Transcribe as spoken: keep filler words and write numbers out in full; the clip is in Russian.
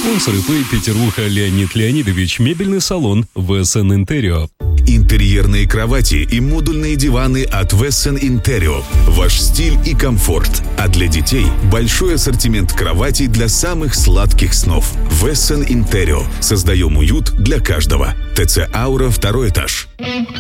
Спонсор ИП Петеруха Леонид Леонидович. Мебельный салон Wesson Interio. Интерьерные кровати и модульные диваны от Wesson Interio. Ваш стиль и комфорт. А для детей большой ассортимент кроватей для самых сладких снов. Wesson Interio. Создаем уют для каждого. ТЦ «Аура», второй этаж.